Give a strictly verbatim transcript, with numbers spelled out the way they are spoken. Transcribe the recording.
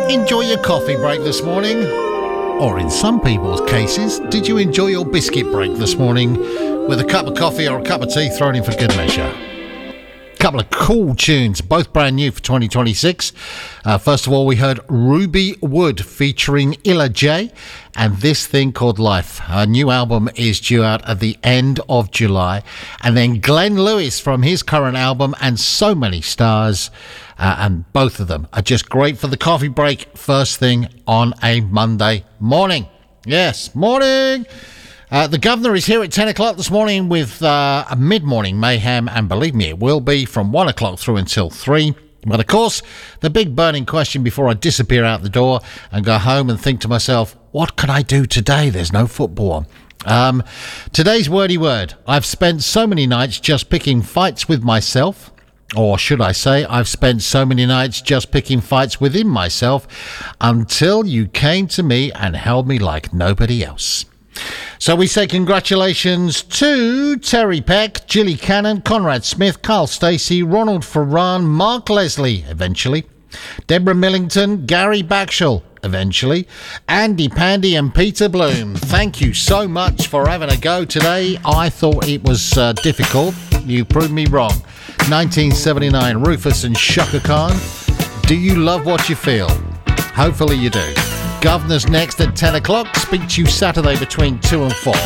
enjoy your coffee break this morning? Or in some people's cases, did you enjoy your biscuit break this morning with a cup of coffee or a cup of tea thrown in for good measure? Couple of cool tunes, both brand new for twenty twenty-six. Uh, first of all, we heard Ruby Wood featuring Illa J and This Thing Called Life. Her new album is due out at the end of July. And then Glenn Lewis from his current album, And So Many Stars. Uh, and both of them are just great for the coffee break first thing on a Monday morning. Yes, morning! Uh, the governor is here at ten o'clock this morning with uh, a mid-morning mayhem, and believe me, it will be from one o'clock through until three. But of course, the big burning question before I disappear out the door and go home and think to myself, what can I do today? There's no football on. Um, today's wordy word. I've spent so many nights just picking fights with myself. Or should I say, I've spent so many nights just picking fights within myself until you came to me and held me like nobody else. So we say congratulations to Terry Peck, Gilly Cannon, Conrad Smith, Carl Stacey, Ronald Ferran, Mark Leslie, eventually, Deborah Millington, Gary Backshall, eventually, Andy Pandy and Peter Bloom. Thank you so much for having a go today. I thought it was uh, difficult. You proved me wrong. nineteen seventy-nine, Rufus and Shaka Khan. Do you love what you feel? Hopefully you do. Governor's next at ten o'clock. Speak to you Saturday between two and four.